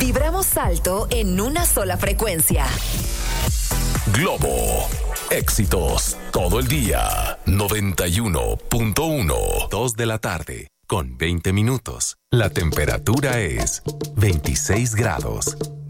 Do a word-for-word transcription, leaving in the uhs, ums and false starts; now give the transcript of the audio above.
Vibramos alto en una sola frecuencia. Globo. Éxitos todo el día. noventa y uno punto uno. Dos de la tarde con veinte minutos. La temperatura es veintiséis grados.